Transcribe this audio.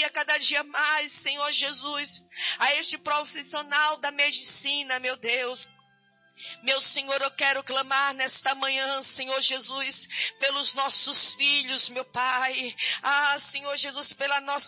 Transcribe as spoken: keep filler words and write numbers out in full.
auxilia cada dia mais, Senhor Jesus, a este profissional da medicina, meu Deus. Meu Senhor, eu quero clamar nesta manhã, Senhor Jesus, pelos nossos filhos, meu Pai. Ah, Senhor Jesus, pela nossa